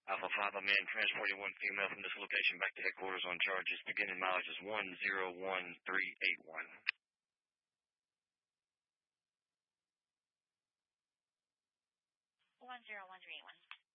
Alpha 5, a man transporting one female from this location back to headquarters on charges. Beginning mileage is 101381. 10131.